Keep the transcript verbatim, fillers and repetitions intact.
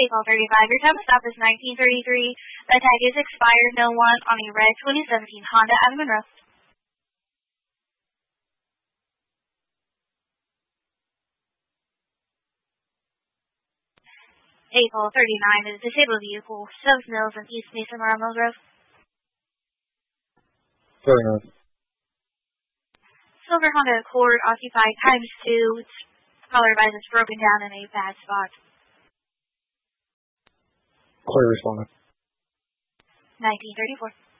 April thirty-five. Your time of stop is nineteen thirty-three. The tag is expired. No one on a red twenty seventeen Honda Adam Monroe. April thirty-nine is a disabled vehicle. South Mills and East Mason around Mills Road. thirty-nine. Silver Honda Accord occupied times two. Its color advised it's broken down in a bad spot. Clear responded. nineteen thirty-four.